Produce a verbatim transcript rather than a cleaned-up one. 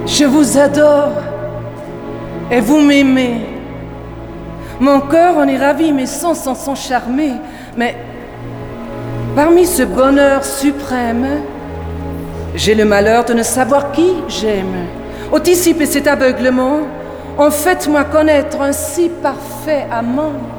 Je vous adore et vous m'aimez. Mon cœur en est ravi, mes sens en sont charmés. Mais parmi ce bonheur suprême, j'ai le malheur de ne savoir qui j'aime. Anticiper cet aveuglement, en fait moi connaître un si parfait amant.